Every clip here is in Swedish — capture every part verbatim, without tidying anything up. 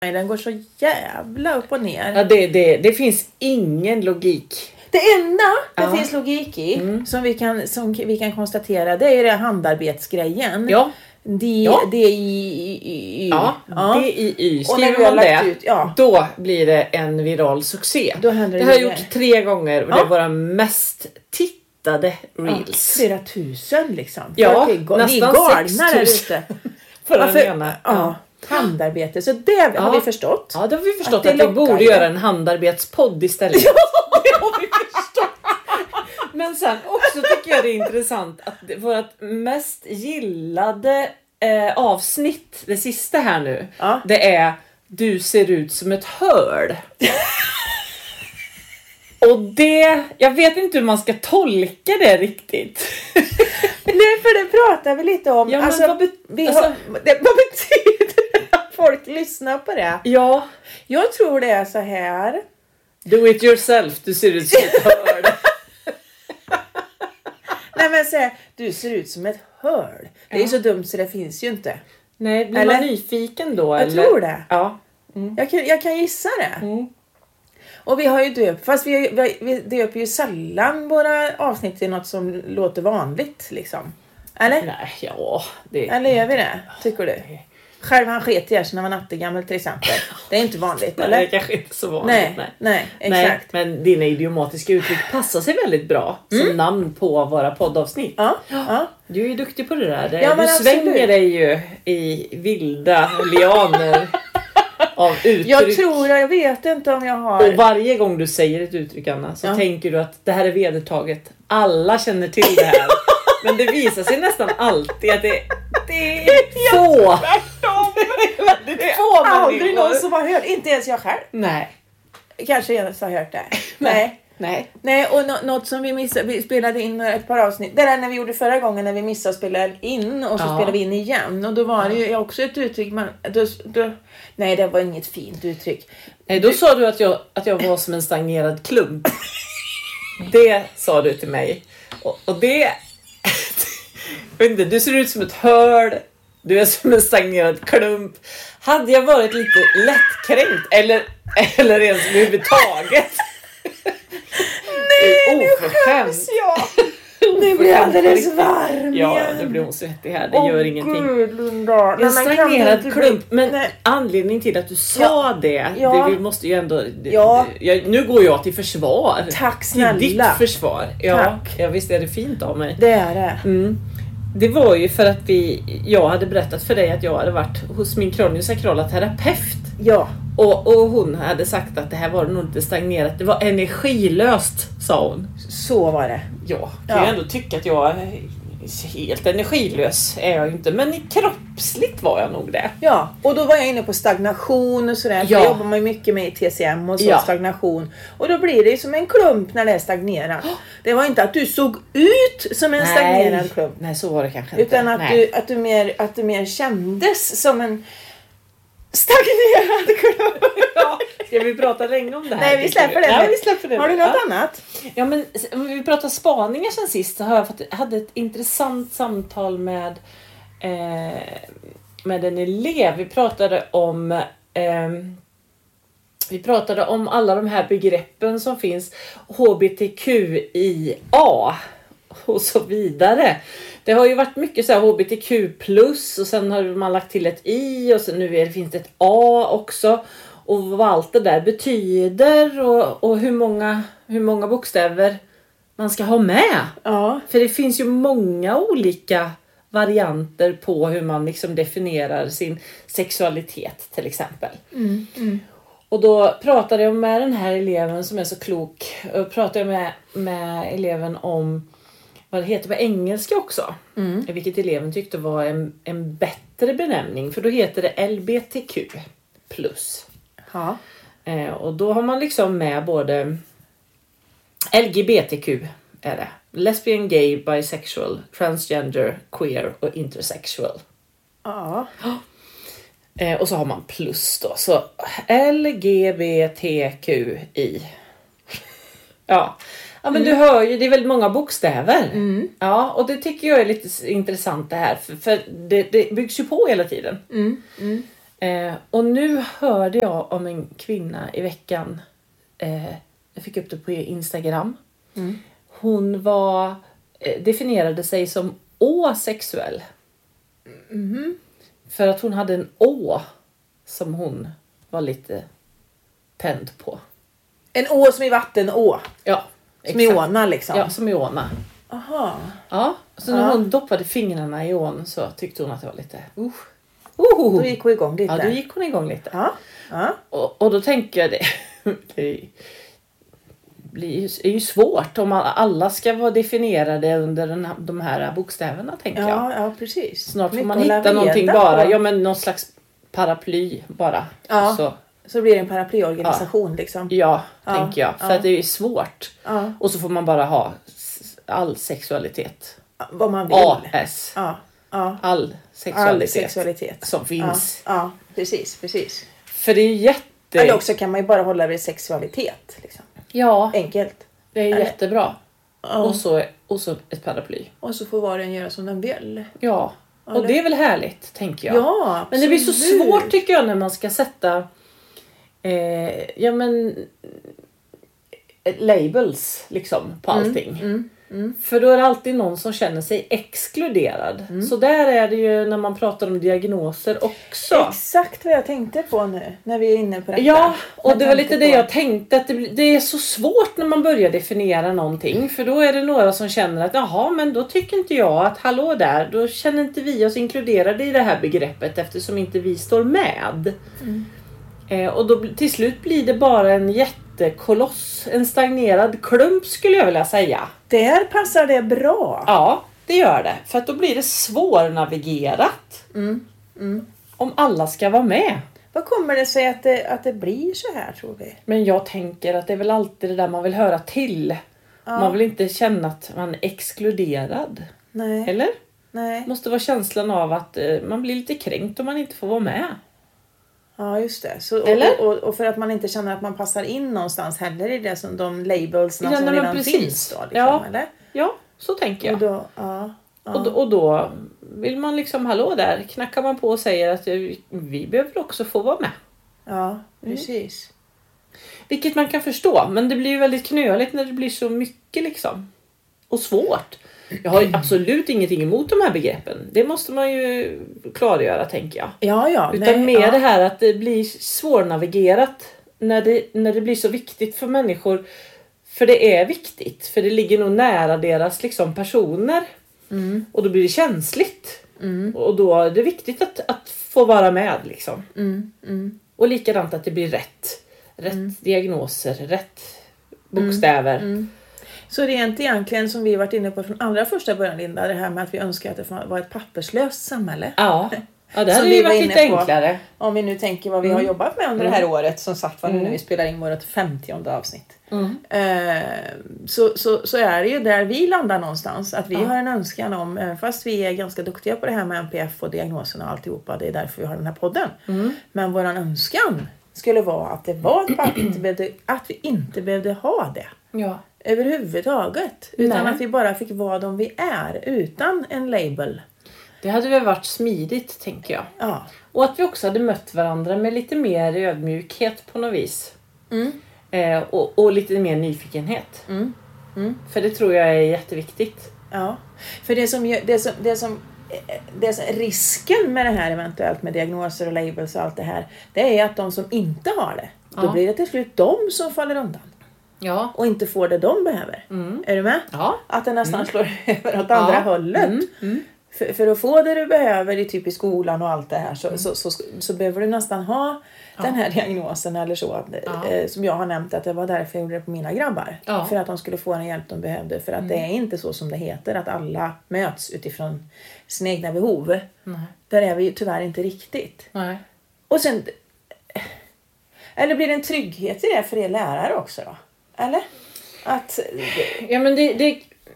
Den går så jävla upp och ner. Ja, det, det, det finns ingen logik. Det enda det ja. finns logik i mm. som, vi kan, som vi kan konstatera, det är det handarbetsgrejen. Ja. Det ja. är i y. Ja, ja. Det är i y. Skriver man det, ut, ja. då blir det en viral succé. Då händer det, det har jag gjort tre gånger och ja. det är våra mest tittade reels. Ja, flera tusen liksom. Ja, det är, nästan galna där ute. För den ena. Ja. Handarbete, så det ja. har vi förstått. Ja, det har vi förstått att, att vi borde göra en handarbetspodd istället. Ja, det har vi förstått. Men sen också tycker jag det är intressant att vårt mest gillade eh, avsnitt, det sista här nu, ja. det är du ser ut som ett hörd. Och det, jag vet inte hur man ska tolka det riktigt. Nej, för det pratar vi lite om. Ja, alltså, vad, be- vi alltså, har, det, vad betyder det att folk lyssnar på det? Ja. Jag tror det är så här. Do it yourself, du ser ut som ett hörd. Nej, men säg, du ser ut som ett hörd. Det är ju ja. så dumt så det finns ju inte. Nej, blir eller? man nyfiken då? Jag eller? tror det. Ja. Mm. Jag, kan, jag kan gissa det. Mm. Och vi har ju döpt, fast vi, vi, vi döper ju sällan våra avsnitt till något som låter vanligt liksom. Eller? Nej, ja. Det... Eller gör vi det? Tycker du? Själv han sket i er när man var nattegammal till exempel. Det är inte vanligt, eller? Nej, det kanske inte så vanligt. Nej, nej, nej exakt. Nej, men dina idiomatiska uttryck passar sig väldigt bra mm. som namn på våra poddavsnitt. Ja, ja. Du är ju duktig på det där. Det, ja, du svänger absolut. dig ju i vilda lianer av uttryck. Jag tror, jag vet inte om jag har... Och varje gång du säger ett uttryck, Anna, så ja. tänker du att det här är vedertaget. Alla känner till det här. Men det visar sig nästan alltid att det, det är få. Det är få aldrig någon som har hört. Inte ens jag själv. Nej. Kanske ens har hört det. Nej. Nej. Nej, och no- något som vi missade, vi spelade in ett par avsnitt. Det där när vi gjorde förra gången när vi missade att spela in och så ja. spelade vi in igen. Och då var det ju också ett uttryck. Man, då, då, nej, det var inget fint uttryck. Nej, då sa du att jag, att jag var som en stagnerad klump. Det sa du till mig. Och, och det... jag vet inte, du ser ut som ett hörd. Du är som en stagnerad klump. Hade jag varit lite lättkränkt eller, eller ens överhuvudtaget. Nej, nu skäms jag. Nu blir jag alldeles varm. Ja, nu blir hon svettig här. Det oh, gör ingenting. Gud, Linda. En stagnerad klump. Men nej. anledningen till att du sa ja. det, ja. det, vi måste ju ändå... Ja. Jag, nu går jag till försvar. Tack snälla. Till ditt försvar. Ja, tack. Ja, visst är det fint av mig. Det är det. Mm. Det var ju för att vi, jag hade berättat för dig att jag hade varit hos min kraniosakrala terapeut. Ja. Och, och hon hade sagt att det här var nog inte stagnerat. Det var energilöst, sa hon. Så var det. Ja, kan ja. jag ändå tycka att jag är helt energilös är jag inte. Men i kroppsligt var jag nog det. Ja, och då var jag inne på stagnation och sådär. Ja. Då jobbar man ju mycket med i T C M och så, ja. stagnation. Och då blir det ju som en klump när det är stagnerat. Det var inte att du såg ut som en Nej. stagnerad klump. Nej, så var det kanske inte. Utan att, du, att, du mer, att du mer kändes som en stagnerad klump. Ja. Ska vi prata länge om det här? Nej, vi släpper det. Ja, vi släpper det. Har du något ja. annat? Ja, men om vi pratar spaningar sen sist så har jag fått, hade ett intressant samtal med eh, med en elev. Vi pratade om eh, vi pratade om alla de här begreppen som finns, H B T Q I A och så vidare. Det har ju varit mycket så här H B T Q plus och sen har man lagt till ett I och sen nu är det, finns det ett A också. Och vad allt det där betyder och, och hur, många, hur många bokstäver man ska ha med. Ja. För det finns ju många olika varianter på hur man liksom definierar sin sexualitet till exempel. Mm, mm. Och då pratade jag med den här eleven som är så klok. Och pratade jag med, med eleven om vad det heter på engelska också. Mm. Vilket eleven tyckte var en, en bättre benämning. För då heter det L B T Q plus. Ja. Eh, och då har man liksom med både L G B T Q är det. Lesbian, gay, bisexual, transgender, queer och intersexual. Ja. Eh, och så har man plus då. Så L G B T Q I. Ja. Ja, men mm. du hör ju, det är väldigt många bokstäver. Mm. Ja, och det tycker jag är lite intressant det här. För, för det, det byggs ju på hela tiden. Mm. Mm. Eh, och nu hörde jag om en kvinna i veckan. Eh, jag fick upp det på Instagram. Mm. Hon var eh, definierade sig som asexuell. Mm. För att hon hade en å som hon var lite tänd på. En å som i vattenå? Ja, som exakt. I åna liksom? Ja, som i åna. Aha. Ja, så när ja. hon doppade fingrarna i ån så tyckte hon att det var lite... Uh. Uh. Då gick hon igång lite. Ja, då gick hon igång lite. Ja. Ja. Och, och då tänker jag det... det blir är ju svårt om alla ska vara definierade under den här, de här bokstäverna, tänker ja, jag. Ja, precis. Snart får man hitta någonting bara. På. Ja, men någon slags paraply bara. Ja, så, så blir det en paraplyorganisation ja. liksom. Ja, ja tänker jag. För ja. att det är svårt. Ja. Och så får man bara ha all sexualitet. Vad man vill. A S. Ja. Ja. All sexualitet. All sexualitet. Som finns. Ja, ja. Precis, precis. För det är jätte... Eller också kan man ju bara hålla vid sexualitet. Liksom. Ja. Enkelt. Det är Eller? jättebra. Ja. Och, så, och så ett paraply. Och så får var och en göra som den vill. Ja. Eller? Och det är väl härligt, tänker jag. Ja, absolut. Men det blir så svårt, tycker jag, när man ska sätta... Eh, ja, men... labels, liksom, på allting. Mm, mm, mm. För då är det alltid någon som känner sig exkluderad. Mm. Så där är det ju när man pratar om diagnoser också. Exakt vad jag tänkte på nu, när vi är inne på detta. Ja, och jag det var lite på. det jag tänkte. Att det, det är så svårt när man börjar definiera någonting. För då är det några som känner att jaha, men då tycker inte jag att hallå där. Då känner inte vi oss inkluderade i det här begreppet eftersom inte vi står med. Mm. Eh, och då till slut blir det bara en jättekoloss, en stagnerad klump skulle jag vilja säga. Där passar det bra. Ja, det gör det. För att då blir det svårnavigerat. Mm. Mm. Om alla ska vara med. Vad kommer det sig att det, att det blir så här, tror vi? Men jag tänker att det är väl alltid det där man vill höra till. Ja. Man vill inte känna att man är exkluderad. Nej. Eller? Nej. Det måste vara känslan av att eh, man blir lite kränkt om man inte får vara med. Ja, just det. Så, Eller? Och, och, och för att man inte känner att man passar in någonstans heller i det som de labelsna ja, som nej, redan precis. finns då, liksom, ja. eller? Ja, så tänker jag. Och då, ja, ja. Och, då, och då vill man liksom, hallå där, knackar man på och säger att vi, vi behöver också få vara med. Ja, precis. Mm. Vilket man kan förstå, men det blir ju väldigt knöligt när det blir så mycket liksom. Och svårt. Jag har ju absolut ingenting emot de här begreppen. Det måste man ju klargöra, tänker jag. Ja, ja. Utan nej, mer ja. det här att det blir svårnavigerat när det, när det blir så viktigt för människor. För det är viktigt. För det ligger nog nära deras liksom, personer. Mm. Och då blir det känsligt. Mm. Och då är det viktigt att, att få vara med. Liksom. Mm. Mm. Och likadant att det blir rätt. Rätt mm. diagnoser. Rätt bokstäver. Mm. Mm. Så rent egentligen som vi varit inne på från allra första början, Linda, det här med att vi önskar att det var ett papperslöst samhälle. Ja, ja det hade ju varit lite enklare. På, om vi nu tänker vad vi mm. har jobbat med under mm. det här året, som sagt var nu mm. när vi spelar in vårt femtionde avsnitt. Mm. Eh, så, så, så är det ju där vi landar någonstans. Att vi ja. har en önskan om, även fast vi är ganska duktiga på det här med N P F och diagnoserna och alltihopa, det är därför vi har den här podden. Mm. Men våran önskan skulle vara att det var ett papper, inte behövde, att vi inte behövde ha det. Ja. Överhuvudtaget. Utan Nej. att vi bara fick vara de vi är. Utan en label. Det hade väl varit smidigt, tänker jag. Ja. Och att vi också hade mött varandra med lite mer ödmjukhet på något vis. Mm. Eh, och, och lite mer nyfikenhet. Mm. Mm. För det tror jag är jätteviktigt. Ja. För det som, det som, det som, det som risken med det här eventuellt med diagnoser och labels och allt det här. Det är att de som inte har det. Ja. Då blir det till slut de som faller undan. Ja. Och inte får det de behöver. Mm. Är du med? Ja. Att det nästan mm. slår över åt andra ja. hållet. Mm. Mm. För, för att få det du behöver i typ i skolan och allt det här så, mm. så, så, så, så behöver du nästan ha ja. den här diagnosen eller så. Ja. Eh, som jag har nämnt att det var därför jag gjorde det på mina grabbar. Ja. För att de skulle få den hjälp de behövde. För att mm. det är inte så som det heter att alla möts utifrån sina egna behov. Nej. Där är vi ju tyvärr inte riktigt. Nej. Och sen... Eller blir det en trygghet i det för er lärare också då? Eller? Att... Ja men det, det...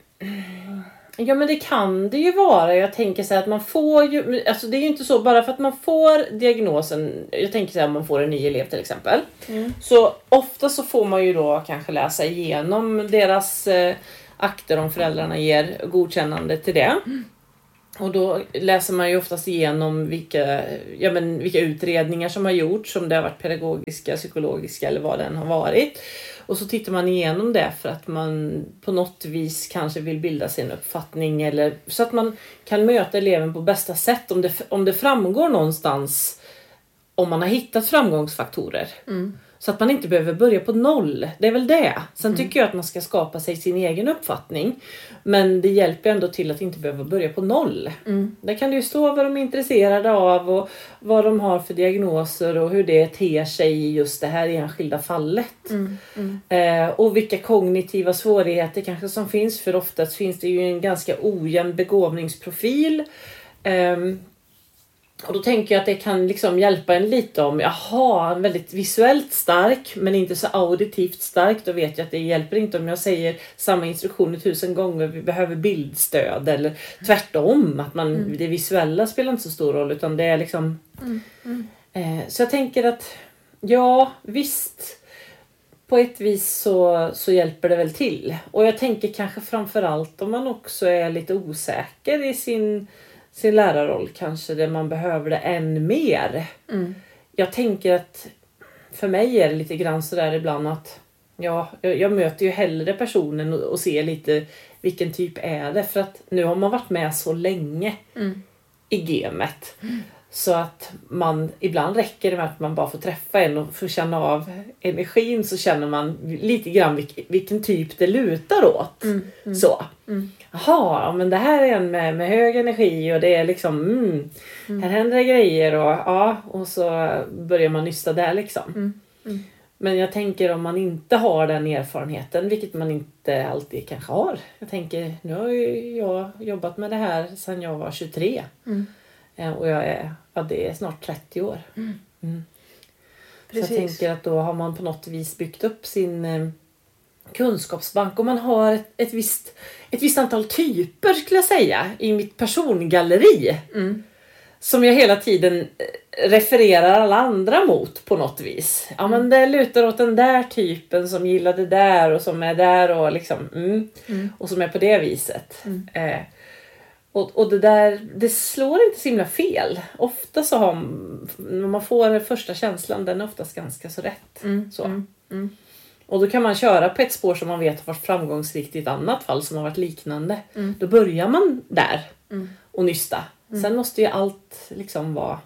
Ja men det kan det ju vara. Jag tänker så här att man får ju... Alltså det är ju inte så bara för att man får diagnosen. Jag tänker så här om man får en ny elev till exempel. Mm. Så ofta så får man ju då kanske läsa igenom deras eh, akter om föräldrarna ger godkännande till det. Mm. Och då läser man ju oftast igenom vilka, ja men, vilka utredningar som har gjorts, om det har varit pedagogiska, psykologiska eller vad den har varit. Och så tittar man igenom det för att man på något vis kanske vill bilda sin uppfattning, eller så att man kan möta eleven på bästa sätt, om det, om det framgår någonstans, om man har hittat framgångsfaktorer. Mm. Så att man inte behöver börja på noll. Det är väl det. Sen mm. tycker jag att man ska skapa sig sin egen uppfattning. Men det hjälper ändå till att inte behöva börja på noll. Mm. Där kan det ju stå vad de är intresserade av. Och vad de har för diagnoser. Och hur det ter sig i just det här enskilda fallet. Mm. Mm. Eh, och vilka kognitiva svårigheter kanske som finns. För oftast finns det ju en ganska ojämn begåvningsprofil. Eh, Och då tänker jag att det kan liksom hjälpa en lite om, jaha, en väldigt visuellt stark men inte så auditivt stark. Då vet jag att det hjälper inte om jag säger samma instruktioner tusen gånger, vi behöver bildstöd. Eller tvärtom, att man, mm. det visuella spelar inte så stor roll, utan det är liksom... Mm. Mm. Eh, så jag tänker att, ja visst, på ett vis så, så hjälper det väl till. Och jag tänker kanske framförallt om man också är lite osäker i sin... sin lärarroll kanske, där man behöver det än mer. Mm. Jag tänker att för mig är det lite grann sådär ibland att ja, jag, jag möter ju hellre personen och, och ser lite vilken typ är det. För att nu har man varit med så länge mm. i gamet. Mm. Så att man, ibland räcker det med att man bara får träffa en och får känna av energin, så känner man lite grann vilk, vilken typ det lutar åt. Mm, mm, så. Mm. Jaha, men det här är en med, med hög energi och det är liksom, mm, mm. här händer det grejer och ja, och så börjar man nysta där liksom. Mm, mm. Men jag tänker om man inte har den erfarenheten, vilket man inte alltid kanske har. Jag tänker, nu har ju jag jobbat med det här sedan jag var tjugotre. Mm. Och jag är, ja, det är snart trettio år. Mm. Mm. Så jag tänker att då har man på något vis byggt upp sin eh, kunskapsbank. Och man har ett, ett, visst, ett visst antal typer, skulle jag säga, i mitt persongalleri. Mm. Som jag hela tiden refererar alla andra mot på något vis. Ja, men det lutar åt den där typen som gillar det där och som är där och liksom, mm, mm. och som är på det viset. Mm. Eh, Och, och det där, det slår inte så himla fel. Ofta så har när man får den första känslan, den är oftast ganska så rätt. Mm, så. Mm, mm. Och då kan man köra på ett spår som man vet har varit framgångsrikt i ett annat fall som har varit liknande. Mm. Då börjar man där mm. och nysta. Mm. Sen måste ju allt liksom vara...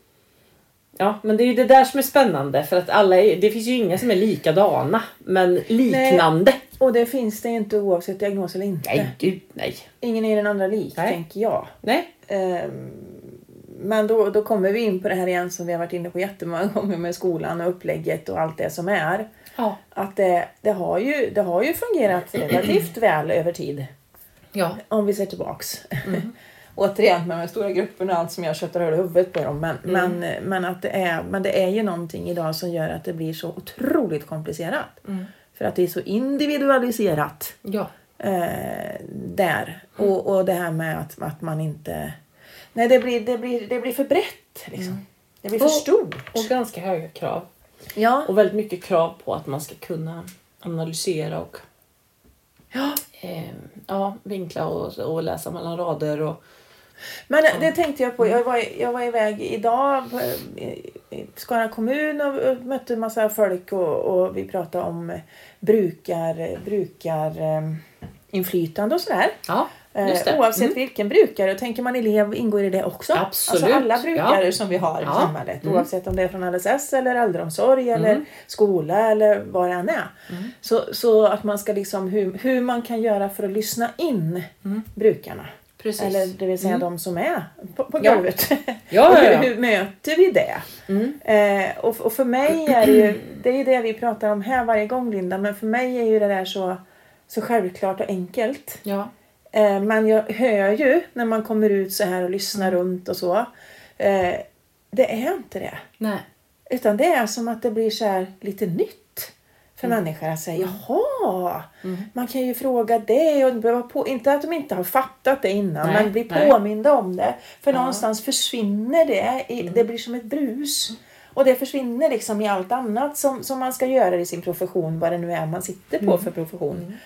Ja, men det är ju det där som är spännande. För att alla är, det finns ju inga som är likadana, men liknande. Nej. Och det finns det inte oavsett diagnos eller inte. Nej, gud, nej. Ingen är den andra lik, nej. tänker jag. Nej. Um, men då, då kommer vi in på det här igen som vi har varit inne på jättemånga gånger med skolan och upplägget och allt det som är. Ja. Att det, det, har ju, det har ju fungerat relativt väl över tid. Ja. Om vi ser tillbaks. Mm. Återigen med de stora grupperna och allt som jag köttar över huvudet på dem. Men, mm. men, men, att det är, men det är ju någonting idag som gör att det blir så otroligt komplicerat. Mm. För att det är så individualiserat. Ja. Eh, där. Mm. Och, och det här med att, att man inte... Nej, det blir, det blir, det blir för brett. Liksom. Mm. Det blir för och, stort. Och ganska höga krav. Ja. Och väldigt mycket krav på att man ska kunna analysera och ja. Eh, ja, vinkla och, och läsa mellan rader. Och, Men det, det tänkte jag på. Jag var, jag var iväg idag i Skara kommun och mötte en massa folk och, och vi pratade om brukar, brukar inflytande och sådär. Ja, just det. Oavsett mm. vilken brukare. Och tänker man elev ingår i det också. Absolut. Alltså alla brukare ja. som vi har ja. i samhället. Mm. Oavsett om det är från L S S eller äldreomsorg eller mm. skola eller vad det än är. Mm. Så, så att man ska liksom hur, hur man kan göra för att lyssna in mm. brukarna. Precis. Eller det vill säga mm. de som är på, på golvet. Ja. Ja, ja, ja. hur, hur möter vi det? Mm. Eh, och, och för mig är det ju, det är ju det vi pratar om här varje gång, Linda. Men för mig är ju det där så, så självklart och enkelt. Ja. Eh, men jag hör ju när man kommer ut så här och lyssnar mm. runt och så. Eh, det är inte det. Nej. Utan det är som att det blir så här lite nytt. För mm. människor att säga, jaha, mm. man kan ju fråga det och behöva på, inte att de inte har fattat det innan, nej, men bli påminda om det. För ja. någonstans försvinner det, i, mm. det blir som ett brus. Mm. Och det försvinner liksom i allt annat som, som man ska göra i sin profession, vad det nu är man sitter på mm. för profession.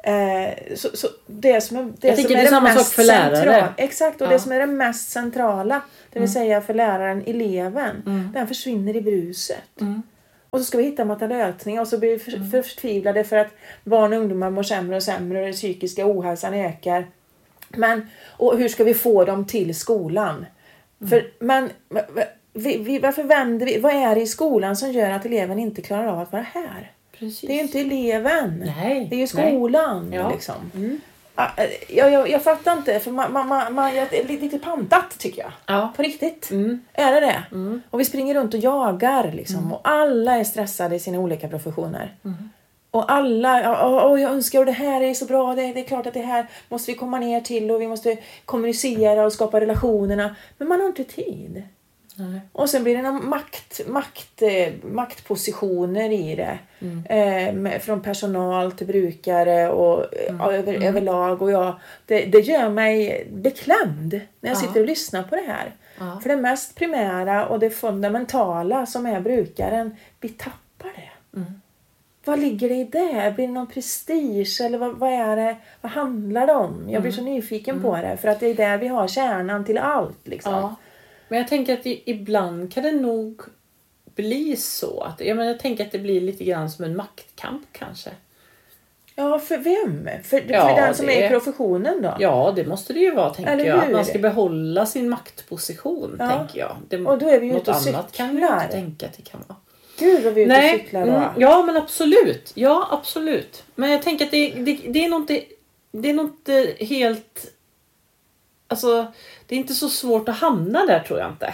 Eh, så, så det som är det, jag som är det, är samma mest sak för lärare. Central, exakt, och ja. det som är det mest centrala, det vill mm. säga för läraren, eleven, mm. den försvinner i bruset. Mm. Och så ska vi hitta massa lösningar och så blir vi för, mm. förtvivlade för att barn och ungdomar mår sämre och sämre och den psykiska ohälsan ökar. Men, och hur ska vi få dem till skolan? Mm. För, men, vi, vi, varför vänder vi? Vad är det i skolan som gör att eleven inte klarar av att vara här? Precis. Det är ju inte eleven. Nej. Det är ju skolan. Ja. Liksom. Mm. Jag, jag, jag fattar inte. För man, man, man, man är lite pantat tycker jag. Ja. På riktigt. Mm. Är det det? Mm. Och vi springer runt och jagar. Liksom, mm. Och alla är stressade i sina olika professioner. Mm. Och alla, och, och jag önskar och det här är så bra. Det, det är klart att det här måste vi komma ner till. Och vi måste kommunicera och skapa relationerna. Men man har inte tid. Nej. Och sen blir det någon makt, makt, maktpositioner i det. Mm. Eh, med, från personal till brukare och mm. över, mm. överlag. Och jag, det, det gör mig beklämd när jag ja. sitter och lyssnar på det här. Ja. För det mest primära och det fundamentala som är brukaren, vi tappar det. Mm. Vad ligger det i det? Blir det någon prestige? Eller vad, vad är det? Vad handlar det om? Jag blir så nyfiken mm. på det. För att det är där vi har kärnan till allt. Liksom. Ja. Men jag tänker att i, ibland kan det nog bli så. Att, jag, menar, jag tänker att det blir lite grann som en maktkamp kanske. Ja, för vem? För, ja, för den som det, är i professionen då? Ja, det måste det ju vara, tänker jag. Att man ska behålla sin maktposition, ja. tänker jag. Det, och då är vi ju något ute och annat kan jag inte tänka att det kan vara. Gud vad vi är ute och cyklar då. Mm, ja, men absolut. Ja, absolut. Men jag tänker att det, det, det är nog inte, det är nog inte helt... Alltså, det är inte så svårt att hamna där, tror jag inte.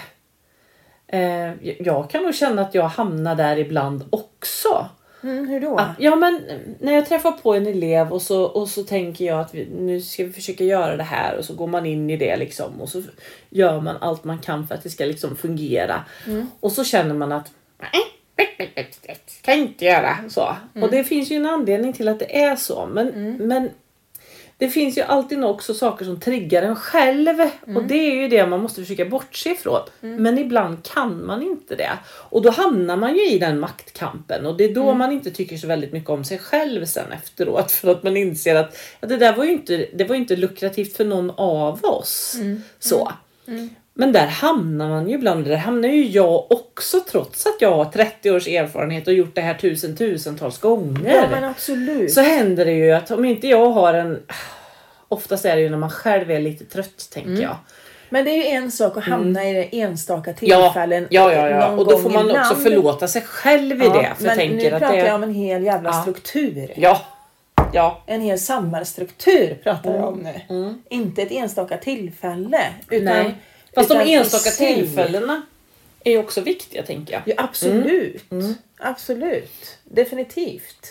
Eh, jag kan nog känna att jag hamnar där ibland också. Mm, hur då? Att, ja, men när jag träffar på en elev och så, och så tänker jag att vi, nu ska vi försöka göra det här. Och så går man in i det liksom. Och så gör man allt man kan för att det ska liksom fungera. Mm. Och så känner man att... kan inte göra så. Mm. Och det finns ju en anledning till att det är så. Men... Mm. men det finns ju alltid också saker som triggar en själv. Mm. Och det är ju det man måste försöka bortse ifrån. Mm. Men ibland kan man inte det. Och då hamnar man ju i den maktkampen. Och det är då mm. man inte tycker så väldigt mycket om sig själv sen efteråt. För att man inser att ja, det där var ju inte, det var inte lukrativt för någon av oss. Mm. Så. Mm. Men där hamnar man ju ibland. Där hamnar ju jag också, trots att jag har trettio års erfarenhet och gjort det här tusen tusentals gånger. Ja, men absolut. Så händer det ju att om inte jag har en... Oftast är det ju när man själv är lite trött, tänker mm. jag. Men det är ju en sak att hamna mm. i det enstaka tillfällen. Ja, ja, ja. ja. Och då får man också förlåta sig själv i ja, det. För men jag tänker nu att pratar det... jag om en hel jävla ja. struktur. Ja. Ja. En hel samhällsstruktur pratar jag om nu. Mm. Inte ett enstaka tillfälle. Utan, Nej. Fast utan de enstaka tillfällena är ju också viktiga, tänker jag. Ja, absolut. Mm. Mm. Absolut. Definitivt.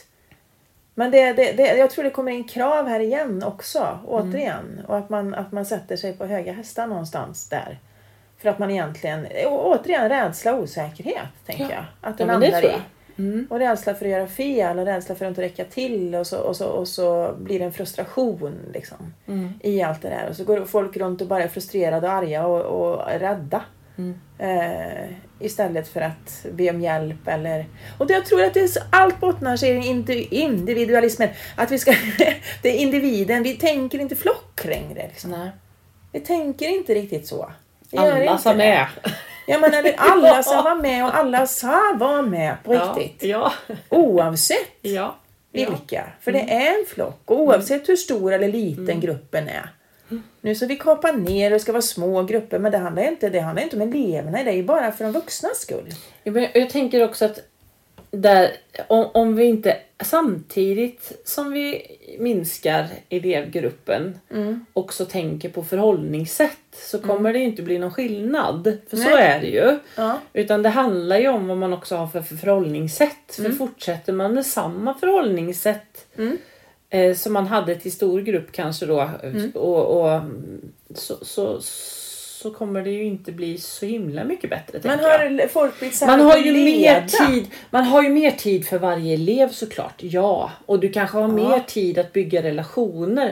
Men det, det, det, jag tror det kommer in krav här igen också. Återigen. Mm. Och att man, att man sätter sig på höga hästar någonstans där. För att man egentligen... Återigen rädsla och osäkerhet, tänker ja. jag. Att den ja, andra i. Mm. Och rädsla för att göra fel. Och rädsla för att inte räcka till. Och så, och så, och så blir det en frustration liksom, mm. i allt det där. Och så går folk runt och bara är frustrerade och arga och, och rädda. Mm. Eh, istället för att be om hjälp eller... Och det, jag tror att det är så, allt bottnar sig i individualismen, att vi ska det är individen, vi tänker inte flock längre liksom. Nej. Vi tänker inte riktigt så. Vi alla sa med. Jag menar, det, alla sa vara med och alla sa vara med på riktigt. Ja, ja. Oavsett ja, vilka. Ja. För det är en flock. Och oavsett mm. hur stor eller liten mm. gruppen är. Mm. Nu så vi kapar ner och ska vara små grupper. Men det handlar inte, det handlar inte om eleverna. Det är ju bara för de vuxnas skull. Jag, jag tänker också att där, om, om vi inte samtidigt som vi minskar elevgruppen mm. också tänker på förhållningssätt, så kommer mm. det inte bli någon skillnad. För Nej. så är det ju. Ja. Utan det handlar ju om vad man också har för, för förhållningssätt. Mm. För fortsätter man med samma förhållningssätt mm. eh, som man hade till stor grupp kanske då mm. och, och så, så så kommer det ju inte bli så himla mycket bättre. Man har folk blivit man har ju mer tid. Man har ju mer tid för varje elev såklart. Ja, och du kanske har ja. mer tid att bygga relationer.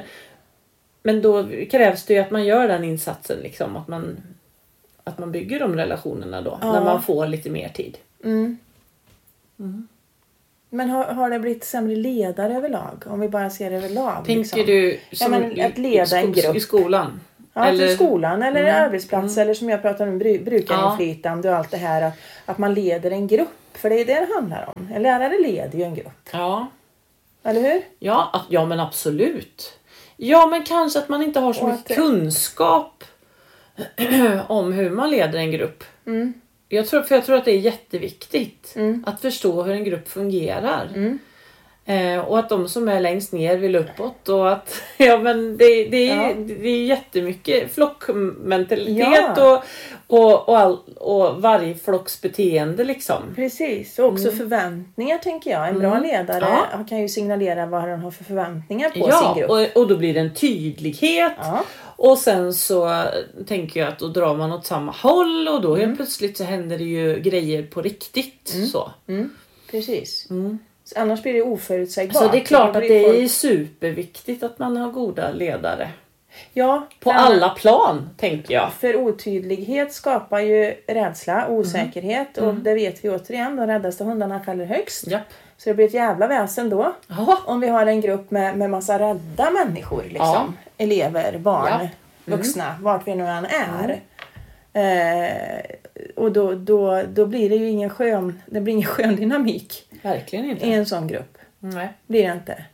Men då krävs det ju att man gör den insatsen liksom, att man att man bygger de relationerna då ja. när man får lite mer tid. Mm. Mm. Men har, har det blivit sämre ledare överlag? Om vi bara ser det överlag. Tänker liksom. du som ja, men att leda i, en grupp i skolan? Ja, eller i skolan eller mm. arbetsplats mm. eller som jag pratar om brukarinflytande och allt det här. Att, att man leder en grupp. För det är det det handlar om. En lärare leder ju en grupp. Ja. Eller hur? Ja, att, ja men absolut. Ja, men kanske att man inte har så mycket kunskap om hur man leder en grupp. Mm. Jag tror, för jag tror att det är jätteviktigt mm. att förstå hur en grupp fungerar. Mm. Eh, och att de som är längst ner vill uppåt. Och att, ja, men det, det, är, ja. det är jättemycket flockmentalitet ja. och, och, och, all, och varje flocks beteende liksom. Precis, och också mm. förväntningar tänker jag. En bra mm. ledare ja. kan ju signalera vad han har för förväntningar på ja, sin grupp. Och, och då blir det en tydlighet. Ja. Och sen så tänker jag att då drar man åt samma håll och då mm. helt plötsligt så händer det ju grejer på riktigt. Mm. Så. Mm. Precis. Mm. Så annars blir det oförutsägbart. Så det är klart att det folk... är superviktigt att man har goda ledare. Ja. På för... alla plan tänker jag. För otydlighet skapar ju rädsla, osäkerhet mm. och det vet vi återigen, de räddaste hundarna skäller högst. Japp. Så det blir ett jävla väsen då. Aha. Om vi har en grupp med, med massa rädda människor. Liksom. Ja. Elever, barn, ja. mm. vuxna, vart vi nu än är. Mm. Eh, och då, då, då blir det ju ingen skön, det blir ingen skön dynamik. Verkligen inte. I en sån grupp. Nej. Blir det inte.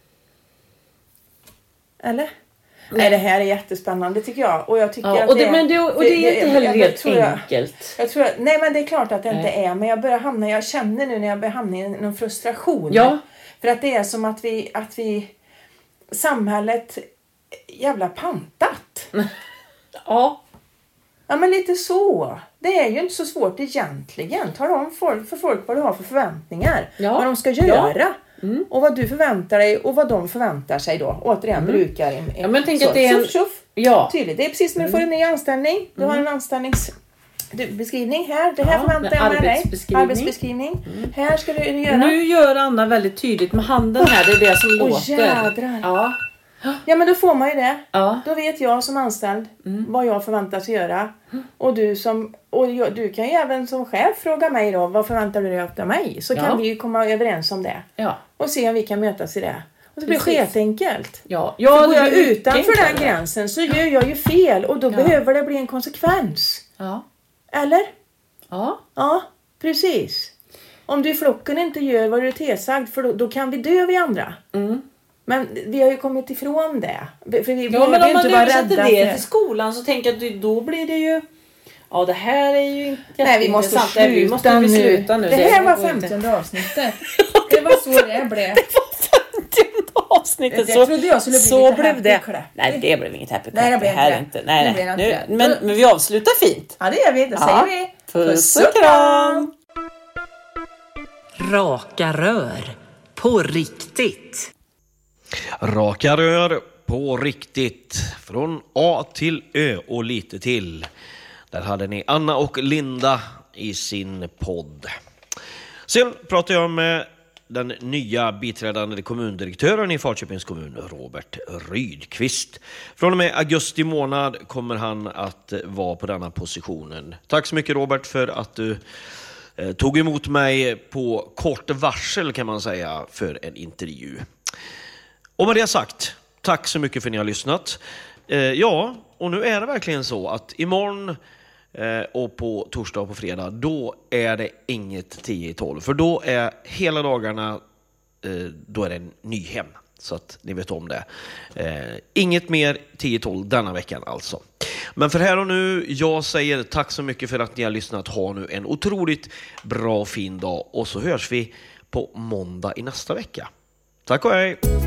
Eller? Nej. Nej, det här är jättespännande tycker jag. Och jag tycker ja, att och det, det, men det, och det är det, inte heller jag, helt jag, jag, enkelt. Jag, jag tror, nej men det är klart att det nej. inte är. Men jag börjar hamna, jag känner nu när jag börjar hamna i någon frustration. Ja. För att det är som att vi, att vi samhället jävla pantat. ja. Ja men lite så. Det är ju inte så svårt egentligen. Tala om för, för folk vad du har för förväntningar. Ja. Vad de ska göra. Ja. Mm. Och vad du förväntar dig och vad de förväntar sig då. Återigen mm. brukar. In, ja, men tänk så, att det är en... Tjuff, tjuff. Ja. Tydligt. Det är precis när du får en ny anställning. Du mm. har en anställningsbeskrivning här. Det här ja, förväntar jag med dig. Arbetsbeskrivning. Arbetsbeskrivning. Mm. Här ska du göra. Nu gör Anna väldigt tydligt med handen här. Det är det som oh, låter. Jädrar. Ja. Ja men då får man ju det. Ja. Då vet jag som anställd mm. vad jag förväntas göra. Och du som och jag, du kan ju även som chef fråga mig då, vad förväntar du dig av mig? Så ja. Kan vi ju komma överens om det. Ja. Och se om vi kan mötas i det. Och det blir skitenkelt. Ja. Ja, för går jag utanför den gränsen så gör jag ju fel och då ja. Behöver det bli en konsekvens. Ja. Eller? Ja. Ja, precis. Om du i flocken inte gör vad du är tillsagd, för då, då kan vi dö vi andra. Mm. Men vi har ju kommit ifrån det. För vi ja, men om man översätter det för... till skolan så tänker jag att då blir det ju... Ja, det här är ju inte Nej, vi måste sluta, vi måste nu. sluta nu. Det här det var femtionde avsnittet. Det var så det blev. Det var femtionde avsnittet. Det, det trodde jag skulle bli så lite blev det. Clap. Nej, det blev inget happy Nej, det blev här inte. inte. Nej, nej. nej. Nu, men, men vi avslutar fint. Ja, det gör vi. Då ja. säger vi. Puss och kram. Raka rör. På riktigt. Raka rör på riktigt. Från A till Ö och lite till. Där hade ni Anna och Linda i sin podd. Sen pratar jag med den nya biträdande kommundirektören i Falköpings kommun, Robert Rydqvist. Från och med augusti månad kommer han att vara på denna positionen. Tack så mycket Robert för att du eh, tog emot mig på kort varsel kan man säga för en intervju. Och med det sagt, tack så mycket för att ni har lyssnat. Eh, ja, och nu är det verkligen så att imorgon eh, och på torsdag och på fredag, då är det inget tio i tolv. För då är hela dagarna, eh, då är det en nyhem. Så att ni vet om det. Eh, inget mer tio i tolv denna veckan alltså. Men för här och nu, jag säger tack så mycket för att ni har lyssnat. Ha nu en otroligt bra fin dag. Och så hörs vi på måndag i nästa vecka. Tack och hej!